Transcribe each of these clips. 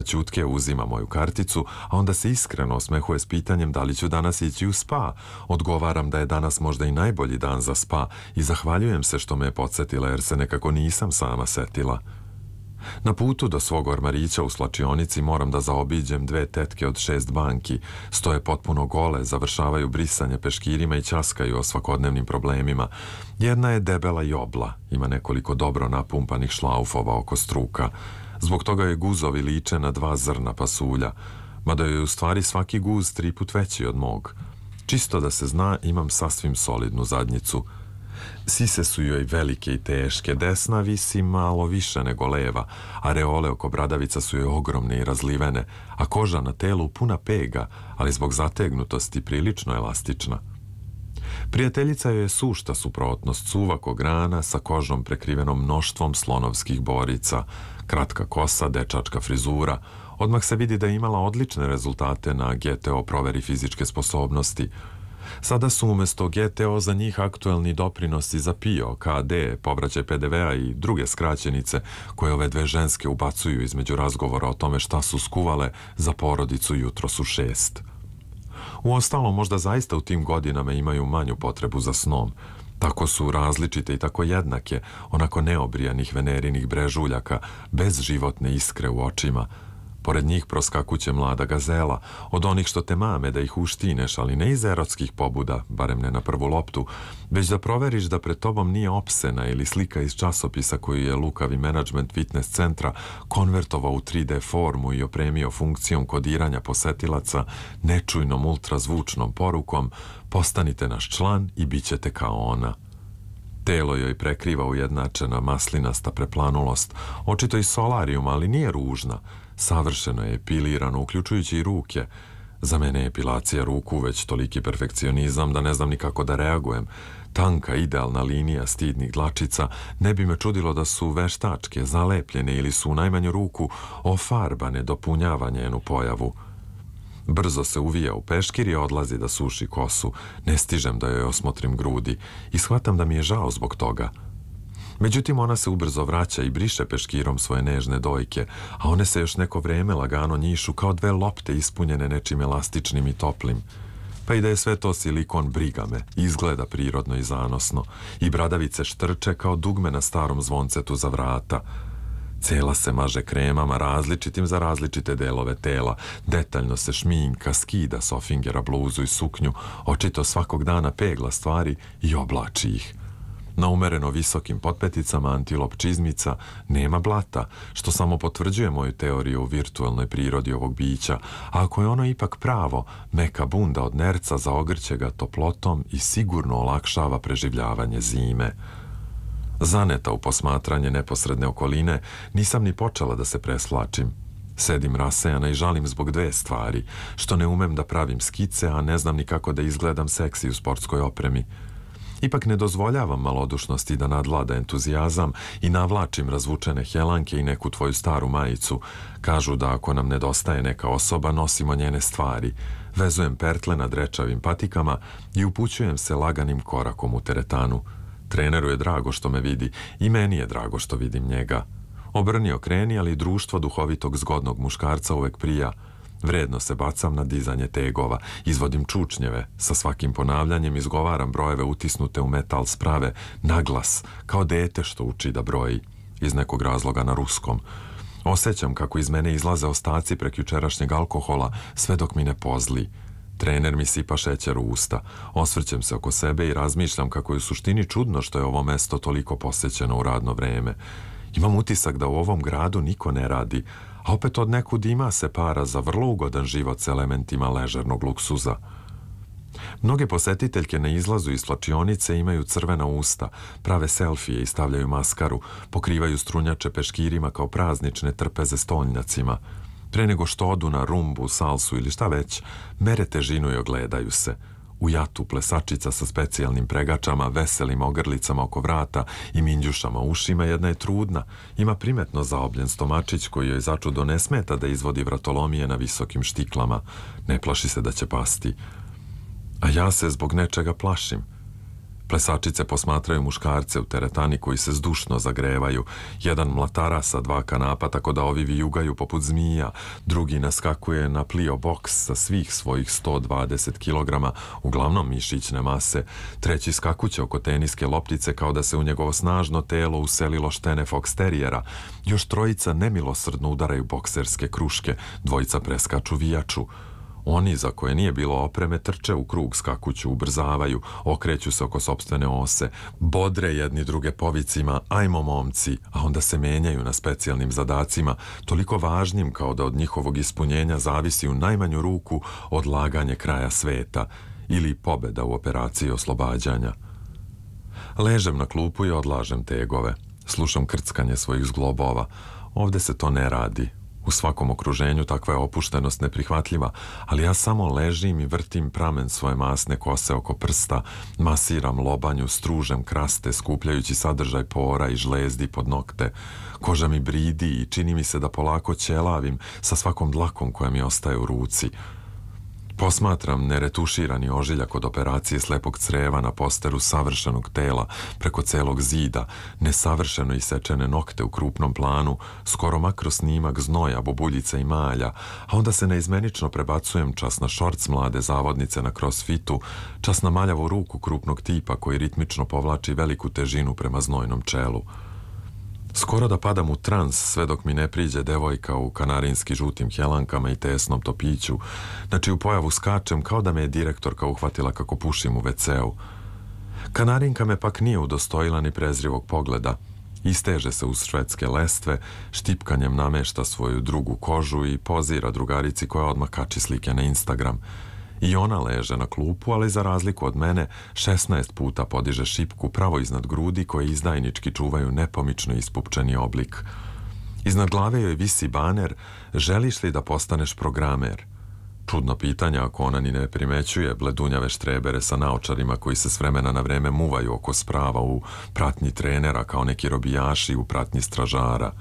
Ćutke uzima moju karticu, a onda se iskreno osmehuje s pitanjem da li ću danas ići u spa. Odgovaram da je danas možda i najbolji dan za spa i zahvaljujem se što me je podsjetila jer se nekako nisam sama setila. Na putu do svog ormarića u slačionici moram da zaobiđem 2 tetke od 6 banki, stoje potpuno gole, završavaju brisanje peškirima i ćaskaju o svakodnevnim problemima. Jedna je debela i obla, ima nekoliko dobro napumpanih šlaufova oko struka. Zbog toga je guzovi liče na 2 zrna pasulja, mada je u stvari svaki guz 3 put veći od mog. Čisto da se zna, imam sasvim solidnu zadnjicu. Sise su joj velike i teške, desna visi malo više nego leva, areole oko bradavica su joj ogromne i razlivene, a koža na telu puna pega, ali zbog zategnutosti prilično elastična. Prijateljica joj je sušta suprotnost, suvakog rana sa kožom prekrivenom mnoštvom slonovskih borica, kratka kosa, dečačka frizura. Odmah se vidi da je imala odlične rezultate na GTO proveri fizičke sposobnosti. Sada su umjesto GTO za njih aktuelni doprinosi za PIO, KD, povraćaj PDV-a i druge skraćenice koje ove 2 ženske ubacuju između razgovora o tome šta su skuvale za porodicu jutros u 6. Uostalom, možda zaista u tim godinama imaju manju potrebu za snom. Tako su različite i tako jednake, onako neobrijanih venerinih brežuljaka, bez životne iskre u očima. Pored njih proskakuće mlada gazela, od onih što te mame da ih uštineš, ali ne iz erotskih pobuda, barem ne na prvu loptu, već da proveriš da pred tobom nije opsena ili slika iz časopisa koju je lukavi menadžment fitness centra konvertovao u 3D formu i opremio funkcijom kodiranja posetilaca nečujnom ultrazvučnom porukom: postanite naš član i bit ćete kao ona. Telo joj prekriva ujednačena maslinasta preplanulost, očito i solarijum, ali nije ružna. Savršeno je epilirano, uključujući i ruke. Za mene je epilacija ruku već toliki perfekcionizam da ne znam ni kako da reagujem. Tanka, idealna linija stidnih dlačica, ne bi me čudilo da su veštačke, zalepljene ili su u najmanju ruku ofarbane, dopunjava njenu pojavu. Brzo se uvija u peškir i odlazi da suši kosu. Ne stižem da joj osmotrim grudi i shvatam da mi je žao zbog toga. Međutim, ona se ubrzo vraća i briše peškirom svoje nežne dojke, a one se još neko vreme lagano njišu kao 2 lopte ispunjene nečim elastičnim i toplim. Pa i da je sve to silikon, briga me, izgleda prirodno i zanosno, i bradavice štrče kao dugme na starom zvoncetu za vrata. Cela se maže kremama različitim za različite delove tela, detaljno se šminka, skida s ofingera bluzu i suknju, očito svakog dana pegla stvari i oblači ih. Na umereno visokim potpeticama antilop čizmica nema blata, što samo potvrđuje moju teoriju o virtualnoj prirodi ovog bića, a ako je ono ipak pravo, meka bunda od nerca zaogrće ga toplotom i sigurno olakšava preživljavanje zime. Zaneta u posmatranje neposredne okoline, nisam ni počela da se presvlačim. Sedim rasejana i žalim zbog 2 stvari, što ne umem da pravim skice, a ne znam ni kako da izgledam seksi u sportskoj opremi. Ipak ne dozvoljavam malodušnosti da nadvlada entuzijazam i navlačim razvučene helanke i neku tvoju staru majicu. Kažu da ako nam nedostaje neka osoba, nosimo njene stvari. Vezujem pertle na drečavim patikama i upućujem se laganim korakom u teretanu. Treneru je drago što me vidi i meni je drago što vidim njega. Obrni okreni, ali društvo duhovitog zgodnog muškarca uvek prija. Vredno se bacam na dizanje tegova, izvodim čučnjeve, sa svakim ponavljanjem izgovaram brojeve utisnute u metal sprave, naglas, kao dete što uči da broji, iz nekog razloga na ruskom. Osjećam kako iz mene izlaze ostaci prekjučerašnjeg alkohola, sve dok mi ne pozli. Trener mi sipa šećer u usta, osvrćem se oko sebe i razmišljam kako je u suštini čudno što je ovo mesto toliko posećeno u radno vreme. Imam utisak da u ovom gradu niko ne radi, a opet od nekud ima se para za vrlo ugodan život s elementima ležernog luksuza. Mnoge posetiteljke na izlazu iz slačionice imaju crvena usta, prave selfije i stavljaju maskaru, pokrivaju strunjače peškirima kao praznične trpeze stolnjacima. Pre nego što odu na rumbu, salsu ili šta već, mere težinu i ogledaju se. U jatu plesačica sa specijalnim pregačama, veselim ogrlicama oko vrata i minđušama u ušima jedna je trudna. Ima primetno zaobljen stomačić koji joj začudo ne smeta da izvodi vratolomije na visokim štiklama. Ne plaši se da će pasti. A ja se zbog nečega plašim. Plesačice posmatraju muškarce u teretani koji se zdušno zagrevaju. Jedan mlatara sa 2 kanapa tako da ovi vijugaju poput zmija, drugi naskakuje na plio boks sa svih svojih 120 kilograma, uglavnom mišićne mase, treći skakuće oko teniske loptice kao da se u njegovo snažno telo uselilo štene foksterijera, još trojica nemilosrdno udaraju bokserske kruške, dvojica preskaču vijaču. Oni za koje nije bilo opreme trče u krug skakuću, ubrzavaju, okreću se oko sopstvene ose, bodre jedni druge povicima, ajmo momci, a onda se menjaju na specijalnim zadacima, toliko važnim kao da od njihovog ispunjenja zavisi u najmanju ruku odlaganje kraja sveta ili pobeda u operaciji oslobađanja. Ležem na klupu i odlažem tegove. Slušam krckanje svojih zglobova. Ovde se to ne radi. U svakom okruženju takva je opuštenost neprihvatljiva, ali ja samo ležim i vrtim pramen svoje masne kose oko prsta, masiram lobanju, stružem kraste, skupljajući sadržaj pora i žlezdi pod nokte. Koža mi bridi i čini mi se da polako ćelavim sa svakom dlakom koja mi ostaje u ruci. Posmatram neretuširani ožiljak od operacije slepog creva na posteru savršenog tela preko celog zida, nesavršeno isečene nokte u krupnom planu, skoro makrosnimak znoja, bobuljica i malja, a onda se neizmenično prebacujem čas na šorc mlade zavodnice na crossfitu, čas na maljavu ruku krupnog tipa koji ritmično povlači veliku težinu prema znojnom čelu. Skoro da padam u trans sve dok mi ne priđe devojka u kanarinski žutim helankama i tesnom topiću, na čiju pojavu skačem kao da me je direktorka uhvatila kako pušim u WC-u. Kanarinka me pak nije udostojila ni prezrivog pogleda. Isteže se uz švedske lestve, štipkanjem namešta svoju drugu kožu i pozira drugarici koja odmah kači slike na Instagram. I ona leže na klupu, ali za razliku od mene 16 puta podiže šipku pravo iznad grudi koje izdajnički čuvaju nepomično ispupčeni oblik. Iznad glave joj visi baner "Želiš li da postaneš programer?" Čudno pitanje ako ona ni ne primećuje bledunjave štrebere sa naočarima koji se s vremena na vreme muvaju oko sprava u pratnji trenera kao neki robijaši u pratnji stražara.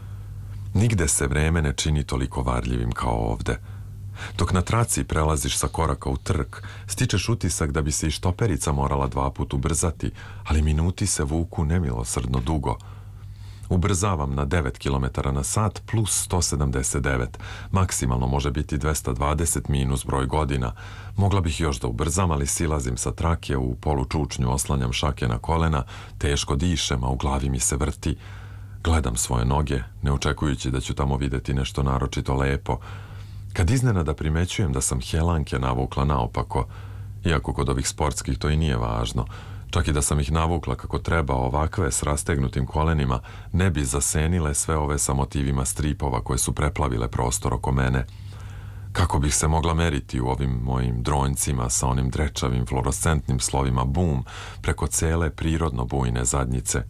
Nigde se vreme ne čini toliko varljivim kao ovde. Dok na traci prelaziš sa koraka u trk, stičeš utisak da bi se i štoperica morala 2 puta ubrzati, ali minuti se vuku nemilosrdno dugo. Ubrzavam na 9 km na sat plus 179, maksimalno može biti 220 minus broj godina. Mogla bih još da ubrzam, ali silazim sa trake, u polučučnju oslanjam šake na kolena, teško dišem, a u glavi mi se vrti. Gledam svoje noge, ne očekujući da ću tamo videti nešto naročito lepo. Kad iznenada primećujem da sam helanke navukla naopako, iako kod ovih sportskih to i nije važno, čak i da sam ih navukla kako treba ovakve s rastegnutim kolenima, ne bi zasenile sve ove sa motivima stripova koje su preplavile prostor oko mene. Kako bih se mogla meriti u ovim mojim dronjcima sa onim drečavim fluorescentnim slovima BOOM preko cele prirodno bujne zadnjice.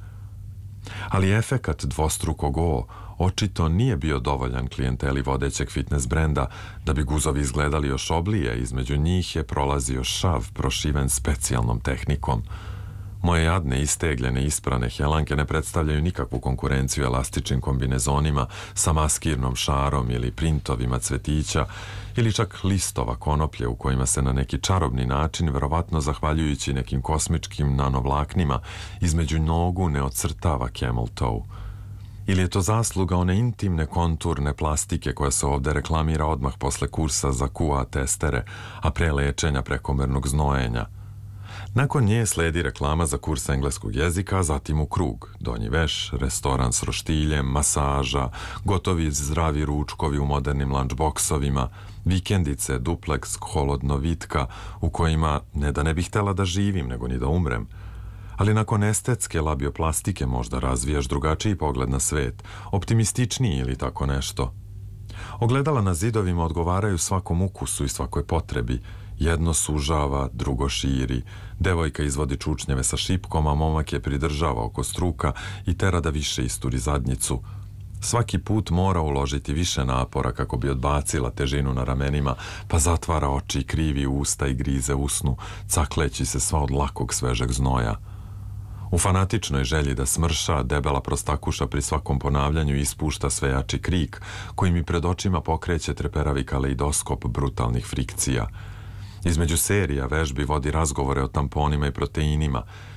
Ali efekat dvostrukog O očito nije bio dovoljan klijenteli vodećeg fitness brenda da bi guzovi izgledali još oblije, između njih je prolazio šav prošiven specijalnom tehnikom. Moje jadne, istegljene, isprane helanke ne predstavljaju nikakvu konkurenciju elastičnim kombinezonima sa maskirnom šarom ili printovima cvetića ili čak listova konoplje u kojima se na neki čarobni način, verovatno zahvaljujući nekim kosmičkim nanovlaknima, između nogu ne ocrtava camel toe. Ili je to zasluga one intimne konturne plastike koja se ovde reklamira odmah posle kursa za QA testere, a pre lečenja prekomernog znojenja. Nakon nje sledi reklama za kurs engleskog jezika, zatim u krug, donji veš, restoran s roštiljem, masaža, gotovi zdravi ručkovi u modernim lunchboksovima, vikendice, dupleks, holodno vitka, u kojima ne da ne bih htela da živim, nego ni da umrem. Ali nakon estetske labioplastike možda razvijaš drugačiji pogled na svet, optimističniji ili tako nešto. Ogledala na zidovima odgovaraju svakom ukusu i svakoj potrebi. Jedno sužava, drugo širi. Devojka izvodi čučnjeve sa šipkom, a momak je pridržava oko struka i tera da više isturi zadnjicu. Svaki put mora uložiti više napora kako bi odbacila težinu na ramenima, pa zatvara oči i krivi usta i grize usnu, cakleći se sva od lakog svežeg znoja. U fanatičnoj želji da smrša, debela prostakuša pri svakom ponavljanju ispušta sve jači krik, koji mi pred očima pokreće treperavi kaleidoskop brutalnih frikcija. Između serija vežbi vodi razgovore o tamponima i proteinima,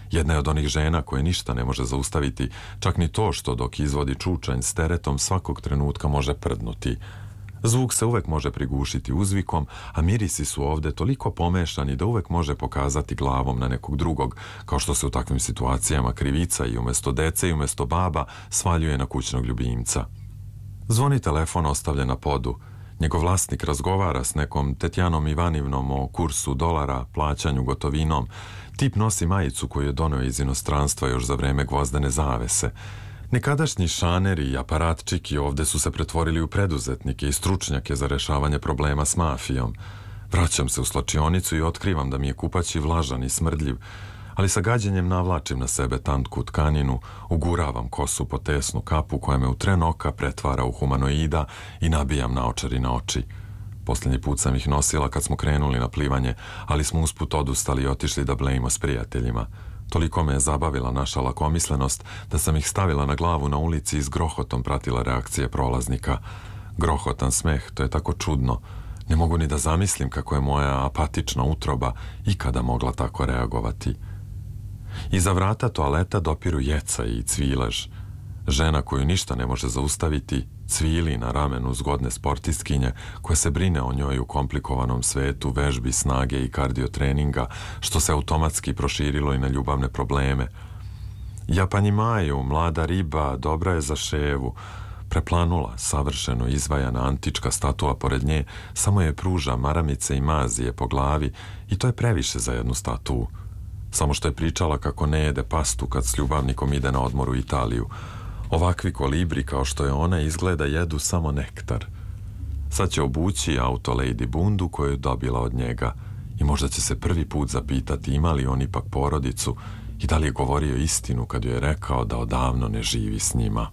Jedna je od onih žena koje ništa ne može zaustaviti, čak ni to što dok izvodi čučanj s teretom svakog trenutka može prdnuti. Zvuk se uvek može prigušiti uzvikom, a mirisi su ovde toliko pomešani da uvek može pokazati glavom na nekog drugog, kao što se u takvim situacijama krivica i umjesto dece i umjesto baba svaljuje na kućnog ljubimca. Zvoni telefon ostavljen na podu. Njegov vlasnik razgovara s nekom Tetjanom Ivanivnom o kursu dolara, plaćanju gotovinom. Tip nosi majicu koju je doneo iz inostranstva još za vreme Gvozdene zavese. Nekadašnji šaneri i aparatčiki ovde su se pretvorili u preduzetnike i stručnjake za rešavanje problema s mafijom. Vraćam se u slačionicu i otkrivam da mi je kupaći vlažan i smrdljiv, ali sa gađenjem navlačim na sebe tantku tkaninu, uguravam kosu po tesnu kapu koja me u tren oka pretvara u humanoida i nabijam naočari na oči. Posljednji put sam ih nosila kad smo krenuli na plivanje, ali smo usput odustali i otišli da blejimo s prijateljima. Toliko me je zabavila naša lakomislenost da sam ih stavila na glavu na ulici i s grohotom pratila reakcije prolaznika. Grohotan smeh, to je tako čudno. Ne mogu ni da zamislim kako je moja apatična utroba ikada mogla tako reagovati. Iza vrata toaleta dopiru jeca i cvilež. Žena koju ništa ne može zaustaviti cvili na ramenu zgodne sportistkinje koja se brine o njoj u komplikovanom svetu vežbi, snage i kardiotreninga, što se automatski proširilo i na ljubavne probleme. Japanjimaju, mlada riba, dobra je za ševu. Preplanula, savršeno izvajana antička statua pored nje, samo je pruža maramice i mazije po glavi i to je previše za jednu statu. Samo što je pričala kako ne jede pastu kad s ljubavnikom ide na odmor u Italiju. Ovakvi kolibri kao što je ona izgleda jedu samo nektar. Sad će obući auto Lady Bundu koju je dobila od njega i možda će se prvi put zapitati ima li on ipak porodicu i da li je govorio istinu kad joj je rekao da odavno ne živi s njima.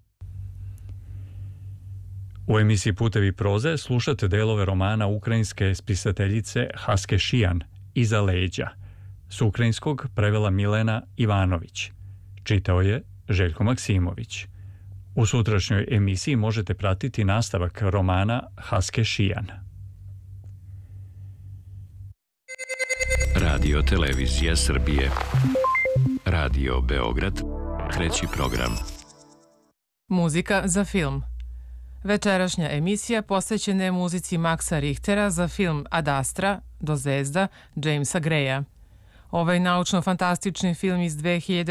U emisiji Putevi proze slušate delove romana ukrajinske spisateljice Haske Šijan Iza leđa. S ukrajinskog prevela Milena Ivanović. Čitao je Željko Maksimović. U sutrašnjoj emisiji možete pratiti nastavak romana Haske Šijan. Radio Televizija Srbije. Radio Beograd. Treći program. Muzika za film. Večerašnja emisija posvećena je muzici Maxa Richtera za film Ad Astra, do zvezda, Jamesa Greya. Ovaj naučno-fantastični film iz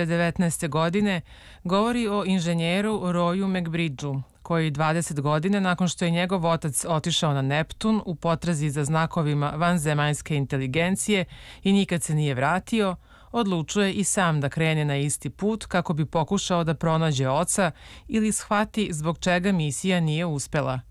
2019. godine govori o inženjeru Royu McBridgeu, koji 20 godina nakon što je njegov otac otišao na Neptun u potrazi za znakovima vanzemaljske inteligencije i nikad se nije vratio, odlučuje i sam da krene na isti put kako bi pokušao da pronađe oca ili shvati zbog čega misija nije uspela.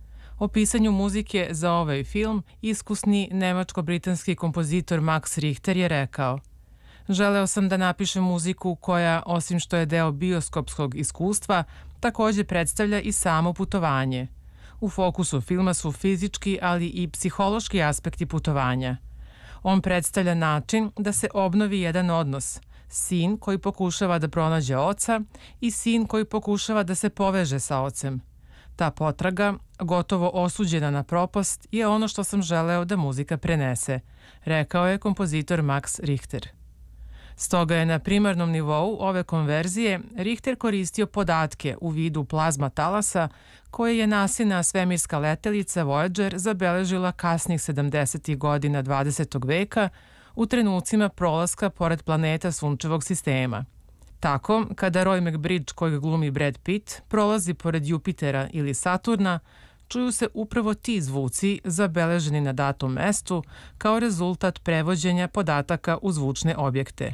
O pisanju muzike za ovaj film iskusni nemačko-britanski kompozitor Max Richter je rekao: "Želeo sam da napišem muziku koja, osim što je deo bioskopskog iskustva, također predstavlja i samo putovanje. U fokusu filma su fizički, ali i psihološki aspekti putovanja. On predstavlja način da se obnovi jedan odnos, sin koji pokušava da pronađe oca i sin koji pokušava da se poveže sa ocem. Ta potraga, gotovo osuđena na propast, je ono što sam želeo da muzika prenese", rekao je kompozitor Max Richter. Stoga je na primarnom nivou ove konverzije Richter koristio podatke u vidu plazma talasa koje je nasina svemirska letelica Voyager zabeležila kasnih 70. godina 20. veka u trenucima prolaska pored planeta Sunčevog sistema. Tako, kada Roy McBridge, kojeg glumi Brad Pitt, prolazi pored Jupitera ili Saturna, čuju se upravo ti zvuci zabeleženi na datom mestu kao rezultat prevođenja podataka u zvučne objekte.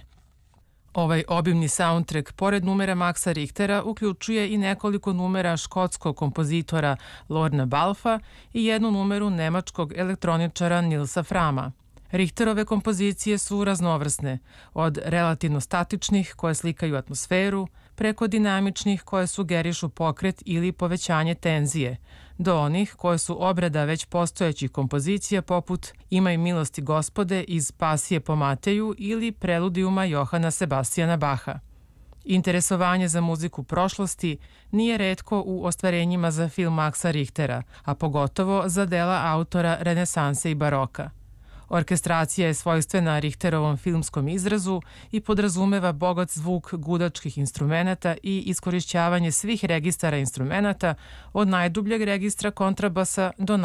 Ovaj obimni soundtrack, pored numera Maxa Richtera, uključuje i nekoliko numera škotskog kompozitora Lorna Balfa i jednu numeru nemačkog elektroničara Nilsa Frama. Richterove kompozicije su raznovrsne, od relativno statičnih koje slikaju atmosferu, preko dinamičnih koje sugerišu pokret ili povećanje tenzije, do onih koje su obrada već postojećih kompozicija poput Imaj milosti Gospode iz Pasije po Mateju ili Preludijuma Johana Sebastijana Baha. Interesovanje za muziku prošlosti nije retko u ostvarenjima za film Maxa Richtera, a pogotovo za dela autora renesanse i baroka. Orkestracija je svojstvena Richterovom filmskom izrazu i podrazumeva bogat zvuk gudačkih instrumenata i iskorišćavanje svih registara instrumenata od najdubljeg registra kontrabasa do